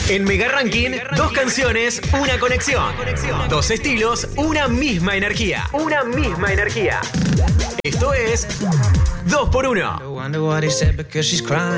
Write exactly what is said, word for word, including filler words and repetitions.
En Mega Ranking, dos canciones, una conexión. Dos estilos, una misma energía. Una misma energía. Esto es dos por uno.